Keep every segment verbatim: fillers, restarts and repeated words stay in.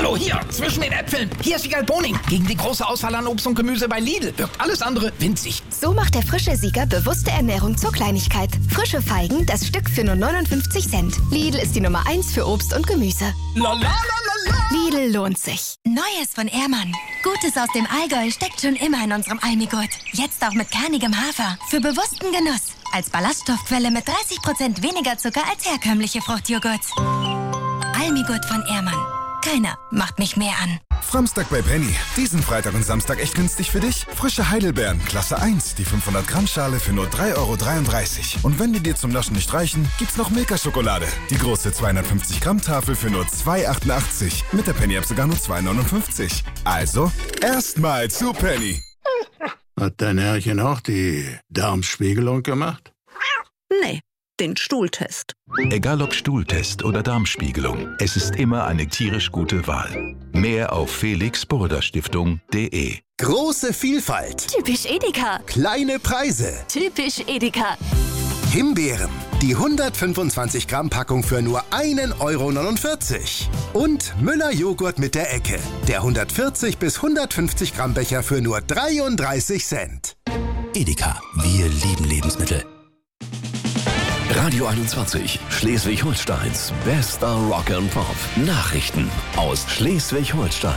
Hallo, hier, zwischen den Äpfeln. Hier ist Wiegald Boning. Gegen die große Auswahl an Obst und Gemüse bei Lidl wirkt alles andere winzig. So macht der frische Sieger bewusste Ernährung zur Kleinigkeit. Frische Feigen, das Stück für nur neunundfünfzig Cent. Lidl ist die Nummer eins für Obst und Gemüse. La, la, la, la, la. Lidl lohnt sich. Neues von Ehrmann. Gutes aus dem Allgäu steckt schon immer in unserem Almigurt. Jetzt auch mit kernigem Hafer. Für bewussten Genuss. Als Ballaststoffquelle mit dreißig Prozent weniger Zucker als herkömmliche Fruchtjoghurts. Almigurt von Ehrmann. Keiner macht mich mehr an. Framstag bei Penny. Diesen Freitag und Samstag echt günstig für dich? Frische Heidelbeeren, Klasse eins, die fünfhundert Gramm Schale für nur drei Euro dreiunddreißig. Und wenn die dir zum Naschen nicht reichen, gibt's noch Milka-Schokolade. Die große zweihundertfünfzig Gramm Tafel für nur zwei Euro achtundachtzig. Mit der Penny-App sogar nur zwei Euro neunundfünfzig. Also, erstmal zu Penny. Hat dein Herrchen auch die Darmspiegelung gemacht? Nee, den Stuhltest. Egal ob Stuhltest oder Darmspiegelung, es ist immer eine tierisch gute Wahl. Mehr auf felix burda stiftung punkt de. Große Vielfalt. Typisch Edeka. Kleine Preise. Typisch Edeka. Himbeeren. Die hundertfünfundzwanzig Gramm Packung für nur ein Euro neunundvierzig. Und Müller Joghurt mit der Ecke. Der hundertvierzig bis hundertfünfzig Gramm Becher für nur dreiunddreißig Cent. Edeka. Wir lieben Lebensmittel. Radio einundzwanzig, Schleswig-Holsteins bester Rock and Pop. Nachrichten aus Schleswig-Holstein.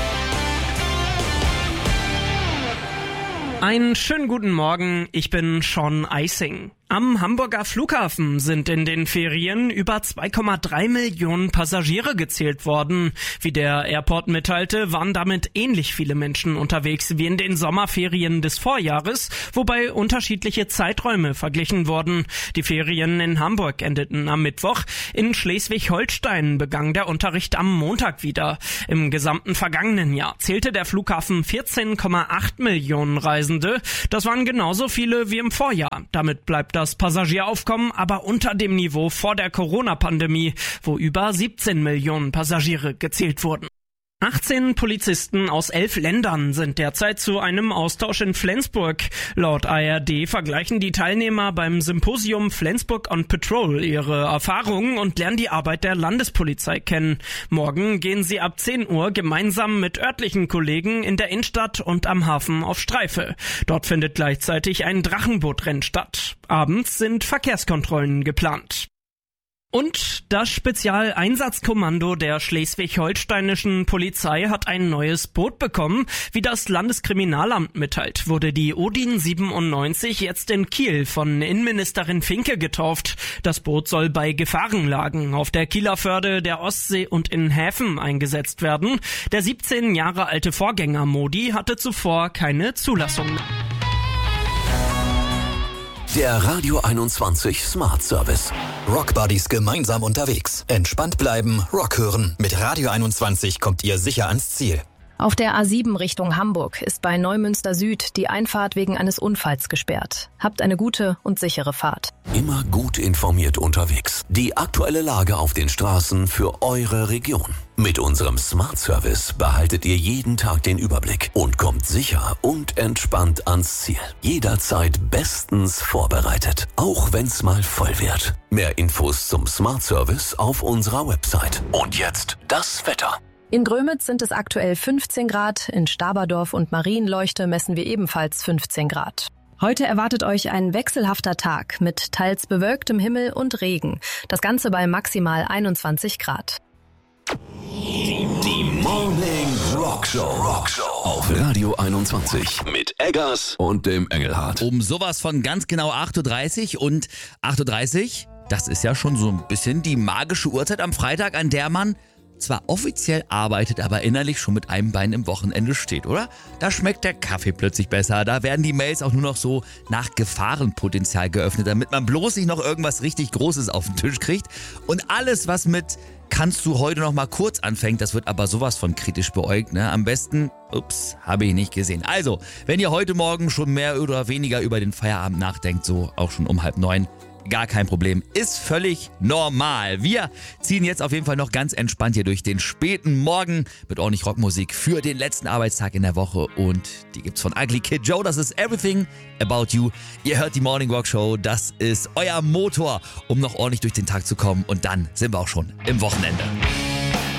Einen schönen guten Morgen, ich bin Sean Eising. Am Hamburger Flughafen sind in den Ferien über zwei Komma drei Millionen Passagiere gezählt worden. Wie der Airport mitteilte, waren damit ähnlich viele Menschen unterwegs wie in den Sommerferien des Vorjahres, wobei unterschiedliche Zeiträume verglichen wurden. Die Ferien in Hamburg endeten am Mittwoch. In Schleswig-Holstein begann der Unterricht am Montag wieder. Im gesamten vergangenen Jahr zählte der Flughafen vierzehn Komma acht Millionen Reisende. Das waren genauso viele wie im Vorjahr. Damit bleibt das Passagieraufkommen aber unter dem Niveau vor der Corona-Pandemie, wo über siebzehn Millionen Passagiere gezählt wurden. achtzehn Polizisten aus elf Ländern sind derzeit zu einem Austausch in Flensburg. Laut A R D vergleichen die Teilnehmer beim Symposium Flensburg on Patrol ihre Erfahrungen und lernen die Arbeit der Landespolizei kennen. Morgen gehen sie ab zehn Uhr gemeinsam mit örtlichen Kollegen in der Innenstadt und am Hafen auf Streife. Dort findet gleichzeitig ein Drachenbootrennen statt. Abends sind Verkehrskontrollen geplant. Und das Spezialeinsatzkommando der schleswig-holsteinischen Polizei hat ein neues Boot bekommen. Wie das Landeskriminalamt mitteilt, wurde die Odin siebenundneunzig jetzt in Kiel von Innenministerin Finke getauft. Das Boot soll bei Gefahrenlagen auf der Kieler Förde, der Ostsee und in Häfen eingesetzt werden. Der siebzehn Jahre alte Vorgänger Modi hatte zuvor keine Zulassung. Der Radio einundzwanzig Smart Service. Rock Buddies gemeinsam unterwegs. Entspannt bleiben, Rock hören. Mit Radio einundzwanzig kommt ihr sicher ans Ziel. Auf der A sieben Richtung Hamburg ist bei Neumünster Süd die Einfahrt wegen eines Unfalls gesperrt. Habt eine gute und sichere Fahrt. Immer gut informiert unterwegs. Die aktuelle Lage auf den Straßen für eure Region. Mit unserem Smart Service behaltet ihr jeden Tag den Überblick und kommt sicher und entspannt ans Ziel. Jederzeit bestens vorbereitet, auch wenn's mal voll wird. Mehr Infos zum Smart Service auf unserer Website. Und jetzt das Wetter. In Grömitz sind es aktuell fünfzehn Grad, in Staberdorf und Marienleuchte messen wir ebenfalls fünfzehn Grad. Heute erwartet euch ein wechselhafter Tag mit teils bewölktem Himmel und Regen. Das Ganze bei maximal einundzwanzig Grad. Die, die Morning Rock Show. Rock Show auf Radio einundzwanzig mit Eggers und dem Engelhardt. Um sowas von ganz genau acht Uhr dreißig und acht Uhr dreißig, das ist ja schon so ein bisschen die magische Uhrzeit am Freitag, an der man zwar offiziell arbeitet, aber innerlich schon mit einem Bein im Wochenende steht, oder? Da schmeckt der Kaffee plötzlich besser, da werden die Mails auch nur noch so nach Gefahrenpotenzial geöffnet, damit man bloß nicht noch irgendwas richtig Großes auf den Tisch kriegt. Und alles, was mit kannst du heute noch mal kurz anfängt, das wird aber sowas von kritisch beäugt, ne? Am besten, ups, habe ich nicht gesehen. Also, wenn ihr heute Morgen schon mehr oder weniger über den Feierabend nachdenkt, so auch schon um halb neun, gar kein Problem. Ist völlig normal. Wir ziehen jetzt auf jeden Fall noch ganz entspannt hier durch den späten Morgen mit ordentlich Rockmusik für den letzten Arbeitstag in der Woche. Und die gibt's von Ugly Kid Joe. Das ist Everything About You. Ihr hört die Morning Rock Show. Das ist euer Motor, um noch ordentlich durch den Tag zu kommen. Und dann sind wir auch schon im Wochenende.